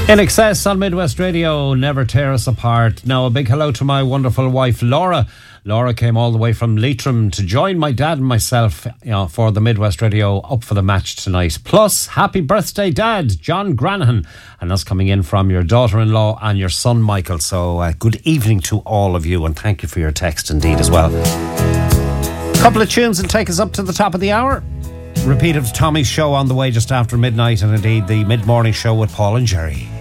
In Excess on Midwest Radio, never tear us apart. Now, a big hello to my wonderful wife, Laura. Laura came all the way from Leitrim to join my dad and myself for the Midwest Radio Up for the Match tonight. Plus, happy birthday, Dad, John Granahan. And that's coming in from your daughter-in-law and your son, Michael. So, good evening to all of you, and thank you for your text indeed as well. Couple of tunes and take us up to the top of the hour. Repeat of Tommy's show on the way just after midnight, and indeed the mid-morning show with Paul and Jerry.